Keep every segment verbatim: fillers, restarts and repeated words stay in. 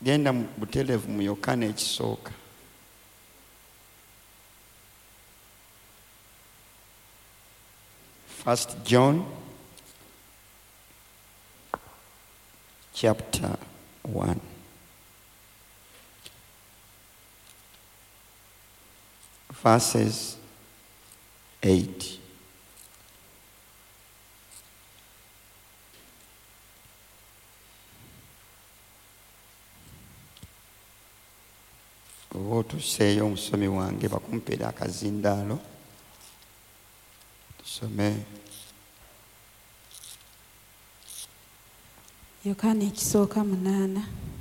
genda mu butelevu mu Yokaana ekisooka. First John chapter one. Verses eight. Oba otuseeyo omusomi wange bakumpeera akazindaalo tusome. Yokaana ekisooka munaana.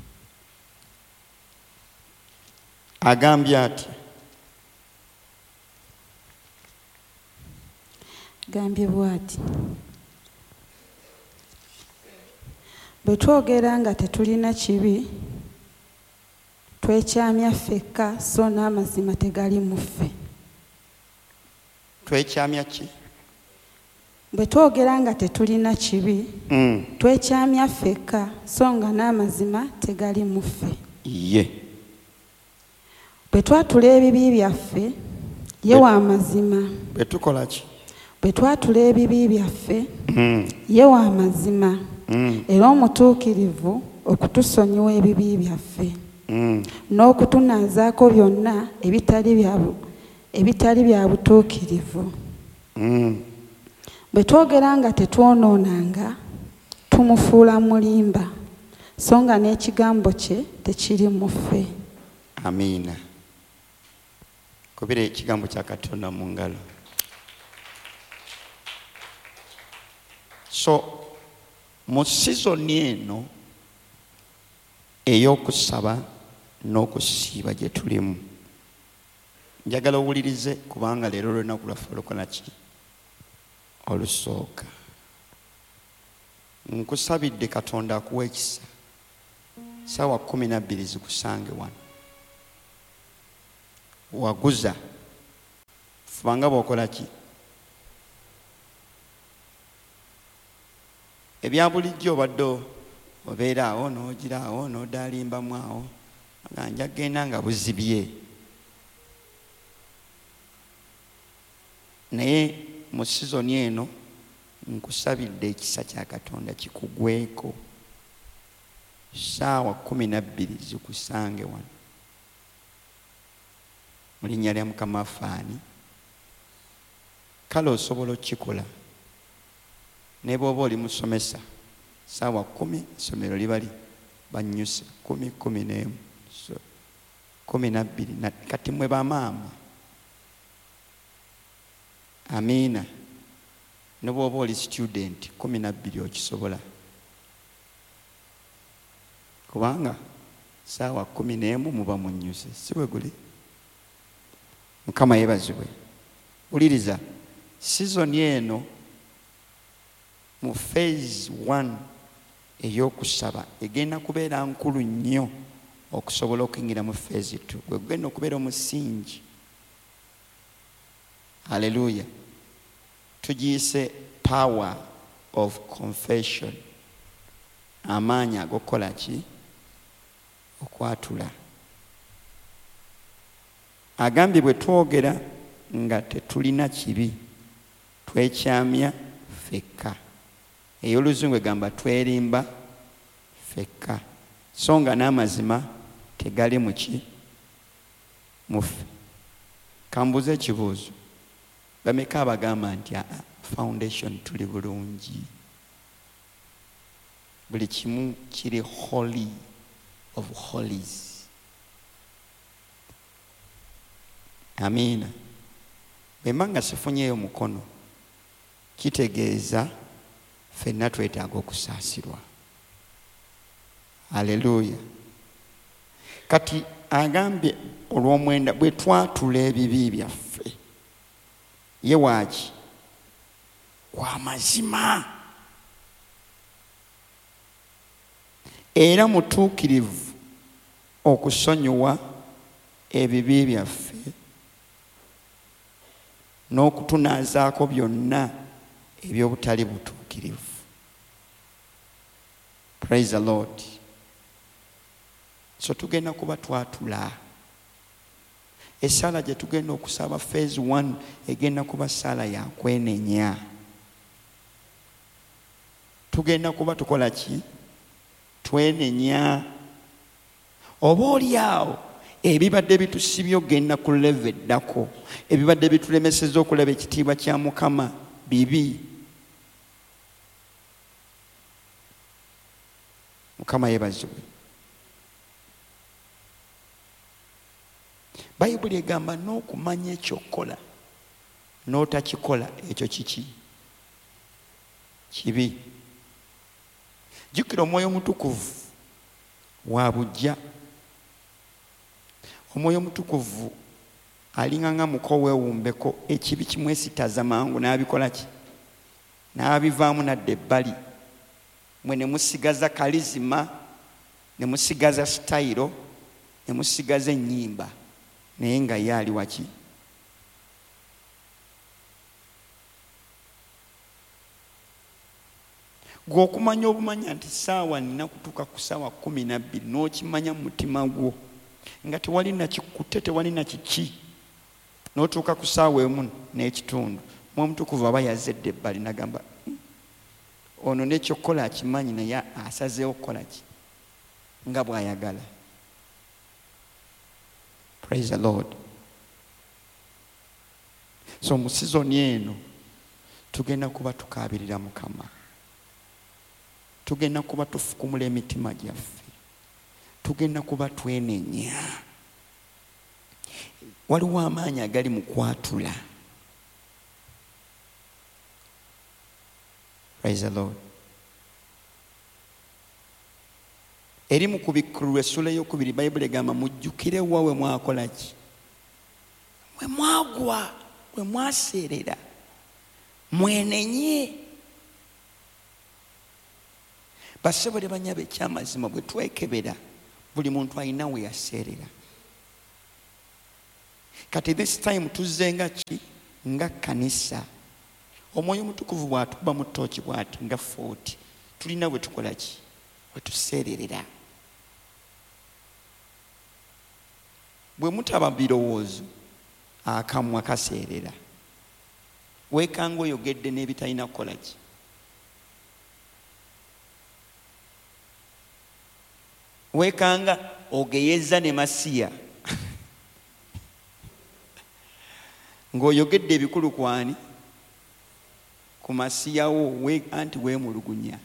Agambye ati, gambye bw'ati, bwe twogera nga tetulina kibi twekyamya ffekka so n'amazima tegali mu ffe. Twekyamya ki? Bwe twogera nga tetulina kibi mm. twekyamya ffekka so nga n'amazima tegali mu ffe. Ye bwe twatula ebibi byaffe ye wa mazima. Bwe tukola ki? Bwe twatula ebibi byaffe mm. ye wa mazima mm. era omutuukirivu okutusonyiwa ebibi byaffe mm. n'okutunaazaako byonna ebitali bya ebitali bya butuukirivu. mm. Bwe twogera nga tetwonoonanga tumufuula mulimba so nga n'ekigambo kye tekiri mu ffe. Amiina. Kubira ekigambo kya Katonda mu ngalo. So mu sizoni eno ey'okusaba n'okusiiba gye tulimu, njagala owulirize kubanga leero olunaku lwaffe olukola ki? Olusooka. Nkusabidde Katonda akuwa ekisa ssaawa kumi na bbiri zikusange wano. Waguza fubanga bw'okola ki? Ebya bulijjo obadde obeera awo n'ogira awo n'odaalimbamu awo nga nja genda nga buzibye. Naye mu sizoni eno nkusabidde ekisa kya Katonda kikugweko ssaawa kumi na bbiri zikusange wano. Mu linnya lya Mukama afaani. Kale osobola okukikola ne bw'oba oli musomesa ssaawa kumi essomero liba bannyuse kumi kumi n'emu so kumi na bbiri kati mwe bamaama. Amiina. Ne bw'oba oli student kumi na bbiri okisobola kubanga ssaawa kumi n'emu muba munnyuse, si bwe guli? Mukama yeebazibwe. Wuliriza, sizoni eno mu phase one ey'okusaba egenda kubeera nkulu nnyo okusobola okuyingira mu phase two. Gwe gugenda okubeera omusingi. Haleluya. Tugiyise power of confession. Amaanyi ag'okukola ki? Okwatula. Agambye bwe twogera nga tetulina kibi twekyamya ffekka. Ey'Oluzungu egamba twerimba ffekka so nga n'amazima tegali mu ki? Mu ffe. Kambuze ekibuuzo. Bameka abagamba nti foundation tuli bulungi, buli kimu kiri holy of holies. Amiina. Bwe mba nga sifunyeeyo mukono kitegeeza ffenna twetaaga okusaasirwa. Haleluya. Kati agambye olw'omwenda bwe twatula ebibi byaffe ye waaki? Kwa mazima. Era mutuukirivu okusonyiwa ebibi byaffe n'okutunaazaako byonna eby'obutali butuukirivu. Praise the Lord. So tugenda kuba twatula. Essala gye tugenda okusaba phase one egenda kuba ssala ya kwenenya. Tugenda kuba tukola ki? Twenenya. Oba oli awo ebibadde bitusibye ogenda ku level eddako, ebibadde bitulemeseza okulaba ekitiibwa kya Mukama bibi. Mukama yeebazibwe. Bayibuli egamba n'okumanya ekyokola n'otakikola ekyo kiki? Kibi. Jjukira Omwoyo Mutukuvu wa bujja. Omwoyo Mutukuvu alinga nga muko weewumbeko, ekibi kimwesitaza mangu n'abikola ki? N'abivaamu nadda ebbali. Mwe ne musigaza kalizima, ne musigaza sitayiro, ne musigaza ennyimba, naye nga ye ali waki? Gwe okumanya obumanya nti saawa nina kutuuka ku saawa kumi na bbiri n'okimanya mu mutima gwo nga tewali nakikutte, tewali nakiki, n'otuuka ku saawa emu n'ekitundu, Mwoyo Mutukuvu aba yazedde ebbali n'agamba ono n'ekyokukola akimanyi naye asazeewo okukola ki? Nga bw'ayagala. Praise the Lord. So mu sizoni eno tugenda kuba tukaabirira Mukama. Tugenda kuba tufukumula emitima gyaffe. Tugenda kuba twenenya. Waliwo amaanyi agali mu kwatula. Praise the Lord. Eri mu kubikkulwa essula ey'okubiri Bayibuli egamba mujjukire wa we mwakola ki? Mwe mwagwa, mwe mwaseerera, mwenenye. Bassebo banyabe ekyamazima bwe twekebera buli muntu alina we yaseerera. Kati this time tuzze nga ki? Nga kanisa. Omwoyo Mutukuvu bw'atuba mu ttooki bw'ati nga forty. Tulina bwe tukola ki? Bwe tuseererera. Bwe mutaba birowoozo akamwa kaseerera. Weekanga oyogedde n'ebitalina kukola ki? Weekanga ogeyeza ne masiya ng'oyogedde ebikulu kwani? Ku masiyawo we anti weemulugunya.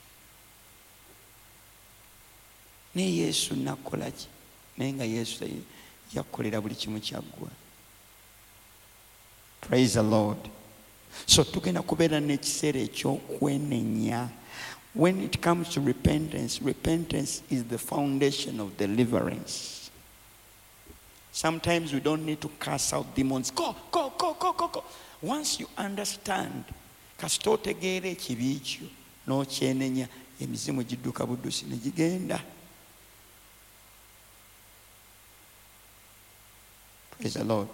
Ne Yesu nakola ki? Naye nga Yesu yakolera buli kimu kyaggwa. Praise the Lord. So tugenda kubeera n'ekiseera eky'okwenenya. When it comes to repentance, repentance is the foundation of deliverance. Sometimes we don't need to cast out demons. Go, go, go, go, go, go. Once you understand, kasita otegeera ekibi ekyo n'okyenenya, emizimu gidduka buddusi ne gigenda. Praise the Lord.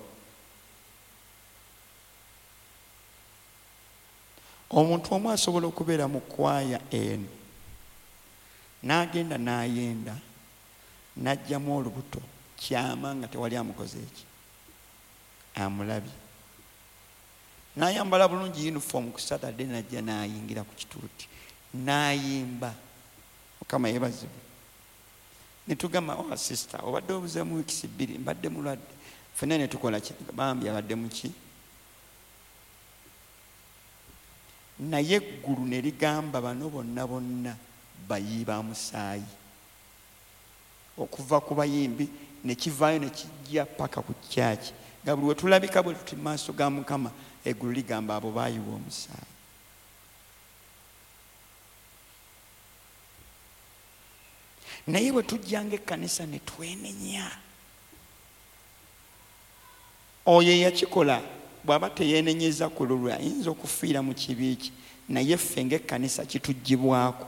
Omuntu omu asobola okubeera mu kwaya eno n'agenda n'ayenda n'ajjamu olubuto kyama nga tewali amukoze eki? Amulabye. N'ayambala bulungi uniform ku Saturday n'ajja n'ayingira ku kituuti n'ayimba. Mukama yeebazibwe. Ne tugamba oh sister obadde obuzeemu wiikisi bbiri mbadde mulwadde. Ffenna ne tukola ki? Bambi abadde mu ki? Naye eggulu ne ligamba bano bonna bonna bayiba musaayi. Okuva ku bayimbi ne kivaayo ne kijja paka ku kyaki. Nga buli we tulabika bwe tuti maaso ga Mukama eggulu ligamba abo baayiwa omusaayi. Naye bwe tujjanga ekkanisa ne twenenya. Oyo eyakikola bw'aba teyeenenyeza ku lulwe ayinza okufiira mu kibi ki, naye ffe ng'ekkanisa kituggyibwako.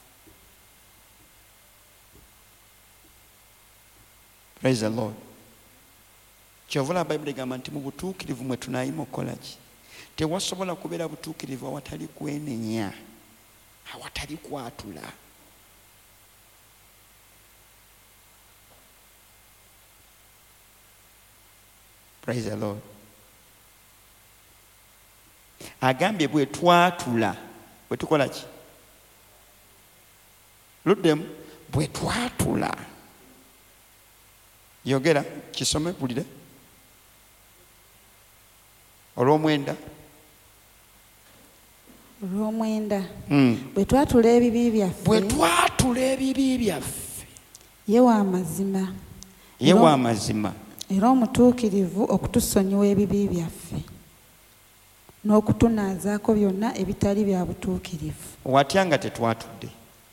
Praise the Lord. Kyovula Bayibuli egamba nti mu butuukirivu mwe tunaayima okukola ki? Tewasobola kubeera butuukirivu awatali kwenenya, awatali kwatula. Praise the Lord. Agambye bwe twatula bwe tukola ki? Luddemu bwe twatula. Yogera kisome bulire. Olw'omwenda. Olw'omwenda. Mm. Bwe twatula ebibi byaffe. Bwe twatula ebibi byaffe. Ye wa mazima. Ye wa mazima. Era omutuukirivu okutusonyiwa ebibi byaffe n'okutunaazaako byonna ebitali bya butuukirivu. Watya nga tetwatudde?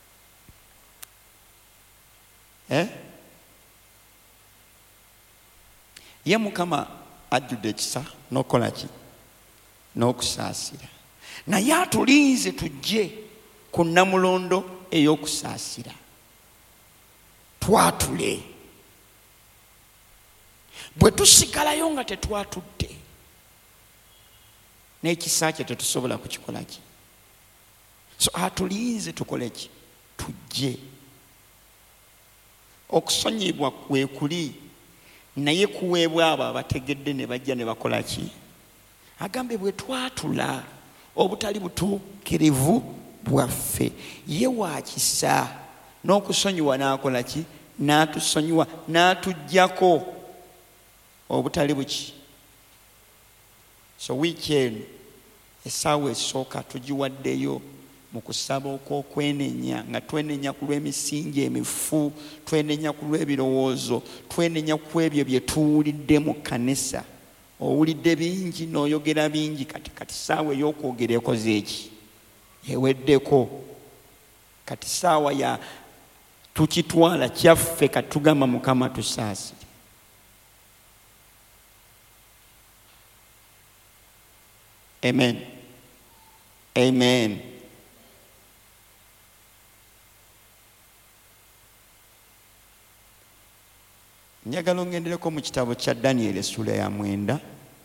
Eh? Ye Mukama ajjudde ekisa n'okola ki? N'okusaasira. Naye atulinze tujje ku nnamulondo ey'okusaasira. Twatule. Bwe tusigalayo nga tetwatudde n'ekisa kye tetusobola kukikola ki? So atulinze tukole ki? Tujje. Okusonyibwa kwe kuli, naye kuweebwa abo abategedde ne bajja ne bakola ki? Agambe bwe twatula obutali butuukirivu bwaffe, ye wa kisa n'okusonyiwa n'akola ki? N'atusonyiwa n'atuggyako obutali buki. So weekend essaawa esooka tugiwaddeyo mu kusaba okw'okwenenya, nga twenenya ku lw'emisingi emifu, twenenya ku lw'ebirowoozo, twenenya ku ebyo bye tuwulidde mu kkanisa. Owulidde bingi n'oyogera bingi, kati kati ssaawa ey'okwogera ekoze eki? Eweddeko. Kati ssaawa ya tukitwala kyaffe kati tugamba Mukama tusaasire. Amen. Amen. Njagala ongendereko mu kitabo kya Daniel essula ya mwenda,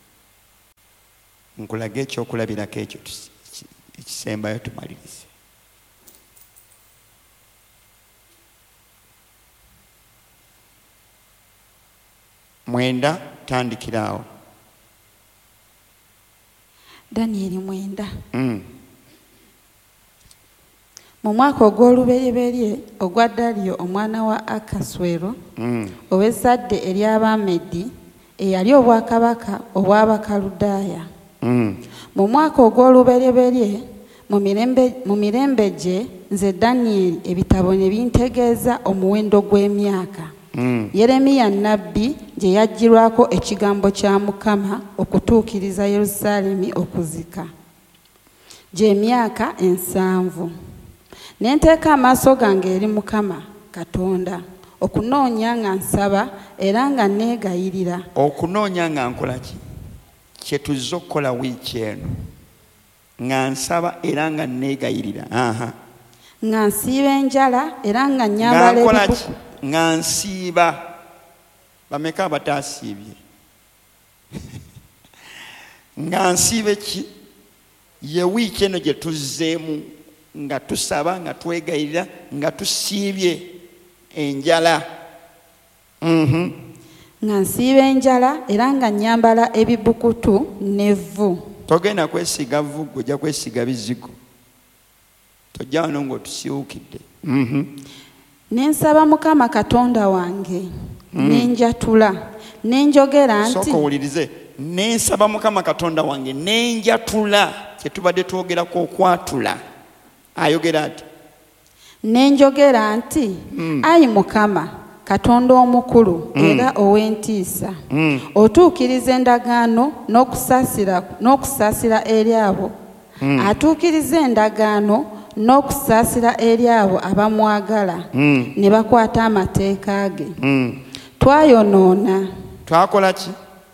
nkulage ekyokulabirako ekyo ekisembayo tumalirize. Mwenda tandikiraawo. Daniel mwenda. Mm. Mu mwaka ogw'olubereberye ogwa Daliyo omwana wa Akaswero, Mm. ow'ezzadde ery'Abamedi eyali obwakabaka obw'Abakaludaaya. Mm. Mu mwaka ogw'olubereberye mu mirembe mu mirembe gye nze Daniel ebitabo ne bintegeeza omuwendo gw'emyaka. Mm. Yeremiya nnabbi gye yajjirwako ekigambo kya Mukama okutuukiriza Yerusaalemi okuzika. Gy'emyaka ensanvu. Ne nteeka amaaso gange eri Mukama Katonda okunoonya nga nsaba era nga neegayirira. Okunoonya nga nkola ki? Kye tuzza okukola wiiki eno. Nga nsaba era nga neegayirira. Aha. Nga nsiiba enjala era nga nyambala ebibuku. Nga nsiiba. Bameka abataasiibye? Nga nsiibe ki? Ye wiiki eno gye tuzzeemu nga tusaba, nga twegayirira, nga tusiibye enjala. Mhm. Nga nsiiba enjala era nga nyambala ebibukutu n'evvu. Togenda kwesiga vvu, ojja kwesiga bizigo. Tojja wano ng'otusiwukidde. Mhm. Ne nsaba Mukama Katonda wange, ne njatula, ne njogera nti. Sooka owulirize. Ne nsaba Mukama Katonda wange, ne njatula. Kye tubadde twogerako okwatula. Ayogera ati. Ne njogera nti, ayi Mukama Katonda omukulu era ow'entiisa, otuukiriza endagaano n'okusaasira n'okusaasira eri abo, atuukiriza endagaano n'okusaasira eri abo abamwagala ne bakwata amateeka ge. Twayonoona. Twakola ki?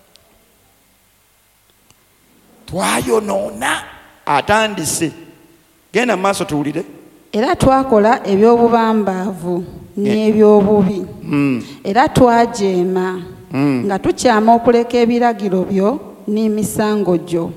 Twayonoona. Atandise. Genda mu maaso tuwulire. Era twakola eby'obubambaavu n'eby'obubi. Era twajeema nga tukyama okuleka ebiragiro byo n'emisango gyo.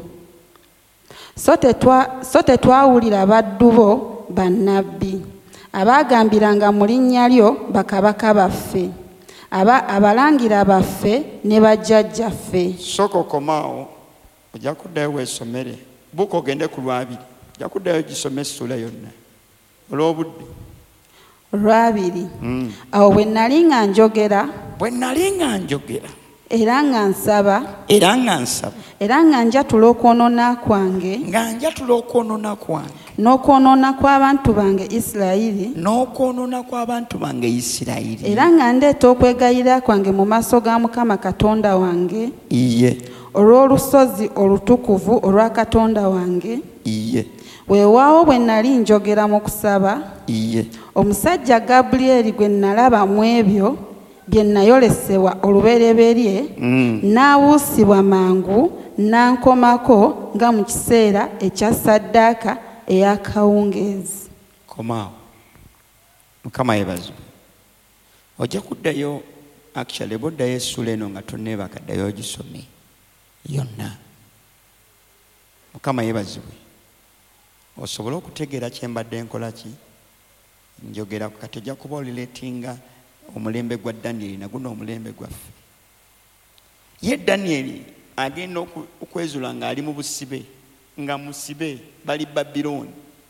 So tetwawulira baddu bo bannabbi abaagambiranga mu linnya lyo bakabaka baffe, aba abalangira baffe ne bajjajjaffe. Sooka okomaawo ojja kuddayo weesomere buuka ogende ku lwabiri ojja kuddayo gisome essula yonna olw'obudde. Olwabiri. Awo bwe nnali nga njogera bwe nnali nga njogera era nga nsaba era nga nsaba era nga njatula okwonoona kwange nga njatula okwonoona kwange n'okwonoona kw'abantu bange Isirayiri n'okwonoona kw'abantu bange Isirayiri era nga ndeeta okwegayirira kwange mu maaso ga Mukama Katonda wange iye olw'olusozi olutukuvu olwa Katonda wange iye weewaawo bwe nnali njogera mu kusaba iye omusajja Gabulyeri gwe nalaba mu ebyo bye nayolesebwa olubereberye n'abuusibwa mangu n'ankomako nga mu kiseera ekya ssaddaaka ey'akawungeezi. Komaawo Mukama yeebazibwe. Ojja kuddayo actually boddayo essula eno nga tonneebaka ddayo ogisome yonna. Mukama yeebazibwe osobole okutegeera kye mbadde nkola ki njogera kati ojja kuba olireetinga omulembe gwa Danyeri naguno omulembe gwaffe. Ye Danyeri agenda okwezula ng'ali mu busibe nga musibe bali Babilooni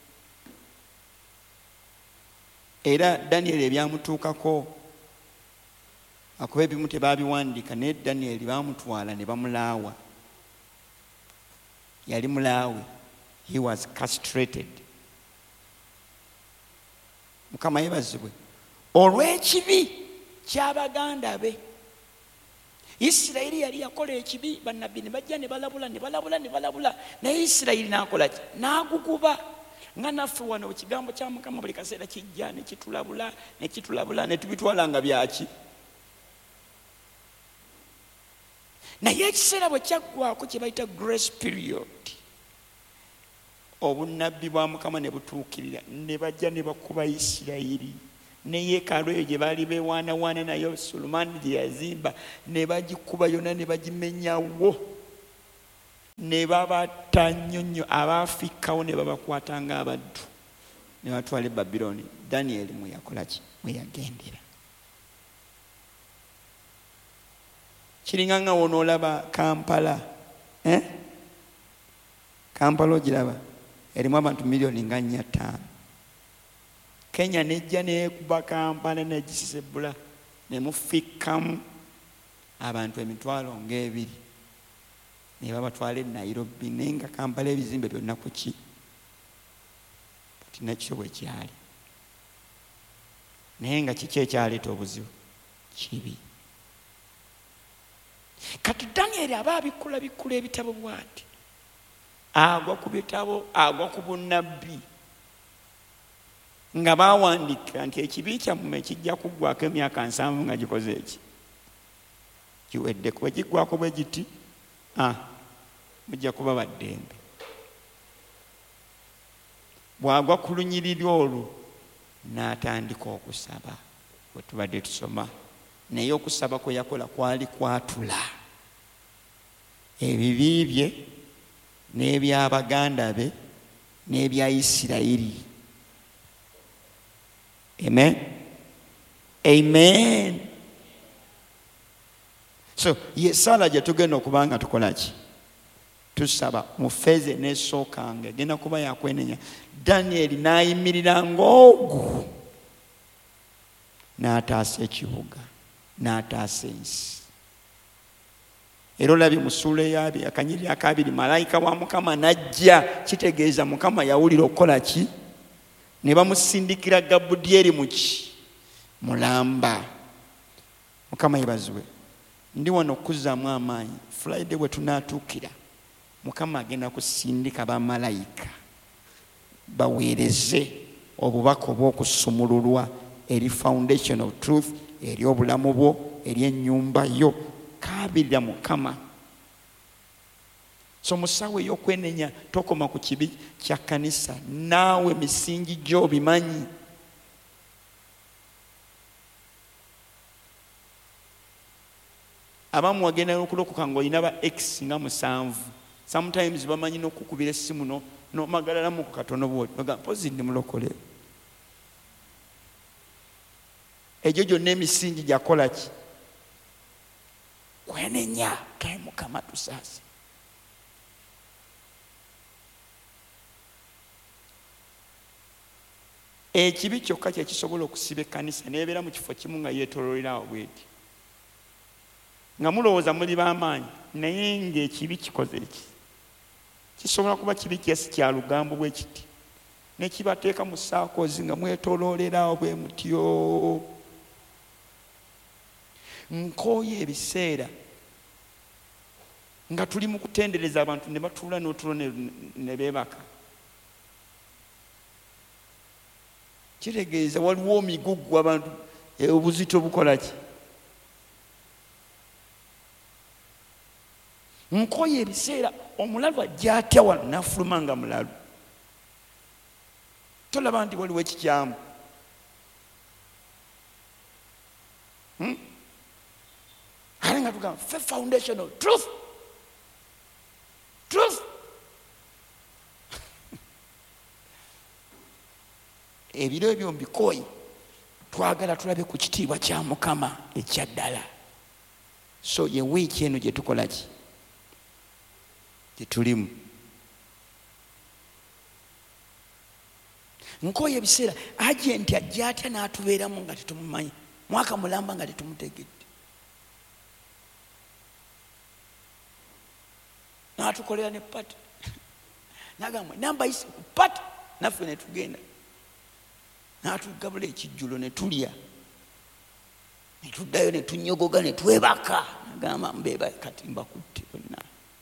era Danyeri ebyamutuukako akuba ebimu tebaabiwandiika naye Danyeri baamutwala ne bamulaawa. Yali mulaawe, he was castrated. Mukama yeebazibwe olw'ekibi ky'abaganda be. Isirayiri yali yakola ekibi bannabbi ne bajja ne balabula ne balabula ne balabula naye Isirayiri n'akola ki n'aguguba nga naffe wano ekigambo kya Mukama buli kaseera kijja ne kitulabula ne kitulabula ne tubitwala nga byaki. Naye ekiseera bwe kyaggwako kye bayita grace period obunnabbi bwa Mukama ne butuukirira ne bajja ne bakuba Isirayiri ne yeekaalu eyo gye baali beewaanawaana nayo Sulemaani gye yazimba ne bagikuba yonna ne bagimenyawo ne babatta nnyo nnyo abaafikkawo ne babakwata ng'abaddu ne batwala e Babilooni. Danyeri mwe yakola ki mwe yagendera. Kiringa nga wonoolaba Kampala eh? Kampala ogiraba erimu abantu miliyoni nga nnya ttaano. Kenya nejja neekuba Kampala negisisebula ne mufikkamu abantu emitwalo ng'ebiri ne babatwala e Nairobi naye nga Kampala ebizimbe byonna ku ki kati nakyo bwe kyali naye nga kiki ekyaleeta obuzibu kibi. Kati Danyeri aba abikkula bikkula ebitabo bw'ati agwa ku bitabo agwa ku bunnabbi nga baawandika nti ekibi kyammwe kijja kuggwako emyaka nsanvu nga gikoze eki kiwedde kuba giggwako bwe giti ah, mujja kuba baddembe. Bw'agwa ku lunyiriri olwo n'atandika okusaba bwe tubadde tusoma naye okusaba kwe yakola kwali kwatula ebibi bye n'ebyabaganda be n'ebya Isirayiri. Amen. Amen. So ye sala gye tugenda okuba nga tukola ki tusaba mu feeze n'esookanga egenda kuba yakwenenya. Danyeri n'ayimirira ng'ogu n'ataasa ekibuga n'ataasa ensi. Era olabye mu ssuula ey'abi akanyiriri akabiri malayika wa Mukama n'ajja kitegeeza Mukama yawulira okukola ki ne bamusindikira Gabudyeri mu ki mulamba. Mukama yeebazibwe. Ndi wano okuzzaamu amaanyi Friday bwe tunaatuukira Mukama agenda kusindika bamalayika baweereze obubaka obw'okusumululwa eri foundation of truth eri obulamu bwo eri ennyumba yo kaabirira Mukama. So musawe ey'okwenenya tokoma ku kibi kya kanisa naawe misingi gyo bimanyi. Abamu wagenda n'okulokoka ng'olina ba X nga musanvu. Sometimes bamanyi n'okukubira essimu no n'omagalalamu ku katono bw'oti bagamba mpozi ndi mulokole. Egyo gyonna emisingi gyakola ki kwenenya kae Mukama tusaase. Ekibi kyokka kye kisobola okusiba ekkanisa nebeera mu kifo kimu nga yeetooloolerawo bweti nga mulowooza muli b'amaanyi naye ng'ekibi kikoze eki kisobola kuba kibi kyesi kya lugambo bwe kiti ne kibateeka mu saakozi nga mwetooloolerawo bwe mutyo. Nkooye ebiseera nga tuli mu kutendereza abantu ne batuula n'otulo ne beebaka. Kitegeeza waliwo omigugu abantu obuzito bukola ki? Nkooye ebiseera omulalu ajja atya wano n'afuluma nga mulalu. Tolaba nti waliwo ekikyamu. Hmm? Ate nga tugamba fe foundational truth. Truth. Ebiro ebyo mbikooyi twagala tulabe ku kitiibwa kya Mukama ekya ddala. So ye wiiki eno gye tukola ki? Gye tulimu. Nkooye ebiseera agenti ajja atya n'atubeeramu nga tetumumanyi, mwaka mulamba nga tetumutegedde, n'atukolera ne pata n'agamba namba yise ku pata, naffe ne tugenda n'atugabula ekijjulo ne tulya ne tuddayo ne tunyogoga ne twebaka, n'agamba mbeeba kati mbakutte bonna.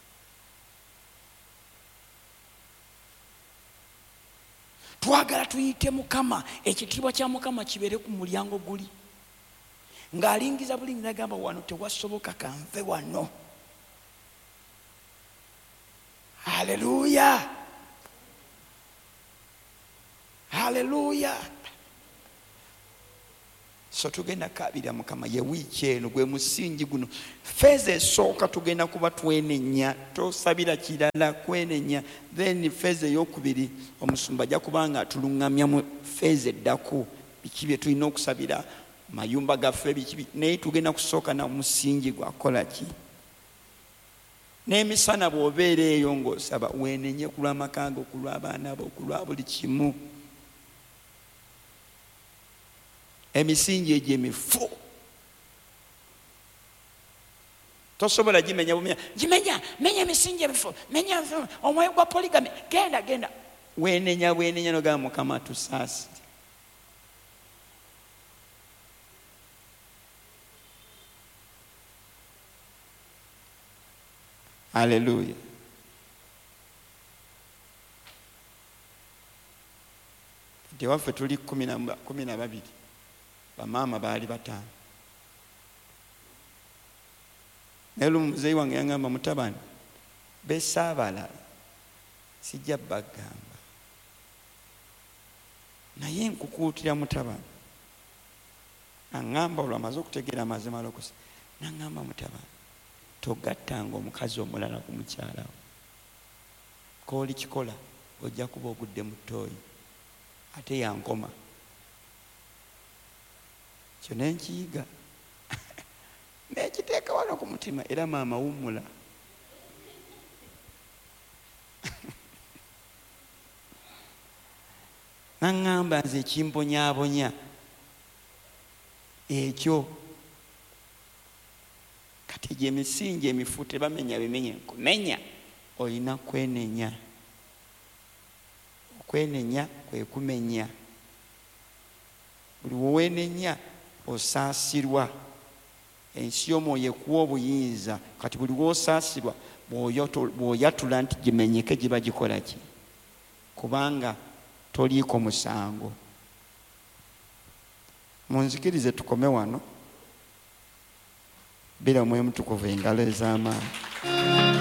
Twagala tuyite Mukama, ekitiibwa kya Mukama kibeere ku mulyango guli, ng'alingiza bulingi n'agamba wano tewasoboka kanve wano. Haleluya, haleluya. So tugenda kabira Mukama ye wiiki eno gwe musingi guno. Feeza esooka tugenda kuba twenenya, tosabira kirala, kwenenya. Then feeza eyokubiri omusumba ajja kubanga atuluŋŋamya mu feeza eddako biki bye tulina okusabira mayumba gaffe biki, naye tugenda kusooka na musingi gwakola ki. N'emisana bw'obeera eyo ng'osaba wenenye ku lw'amaka go, ku lw'abaana bo, ku lwa buli kimu. Emisingi egyo emifu tosobola gimenya bumenya, gimenya menya emisingi emifu, menya omwoyo gwa poligami, genda genda wenenya wenenya nogamba Mukama tusaasire. Haleluya. Nti waffe tuli kumi na babiri, bamaama baali bataano. Naye muzeeyi wange yangamba mutabani besaabalala sijja bagamba, naye nkukuutira mutabani. Aŋŋamba olwo amaze okutegeera amazima alokosa, n'aŋŋamba mutabani togattanga omukazi omulala ku mukyala wo, kooli kikola ojja kuba ogudde mu ttooyi ate yankoma. Kyo nenkiyiga nekiteeka wano ku mutima, era maama wummula. Naŋŋamba nze ekimbonyaabonya ekyo kati gye misingi emifu tebamenya bimenye, nkumenya olina kwenenya. Okwenenya kwe kumenya. Buli wowenenya osaasirwa, ensi y'omwoyo ekuwa obuyinza. Kati buli wosaasirwa bw'oyatula nti gimenyeke giba gikola ki? Kubanga toliiko musango. Munzikirize tukome wano. Bila Mwoyo Mutukuvu engalo ez'amaanyi.